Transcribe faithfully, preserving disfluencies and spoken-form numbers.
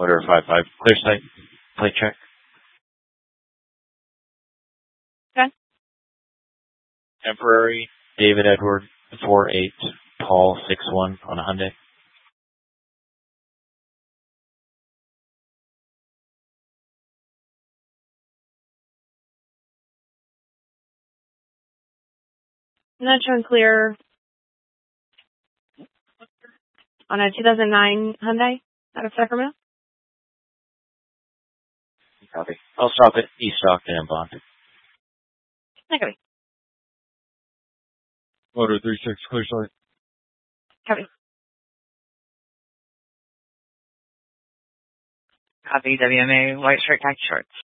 Motor five five. Clear sight. Plate check. Okay. Temporary. David Edward four eight. Paul six one on a Hyundai. Not showing clear on a two thousand nine Hyundai out of Sacramento. Copy. I'll stop it. East Stockton and Bond. Okay. Motor three six, clear sight. Copy. Copy W M A, white shirt, khaki shorts.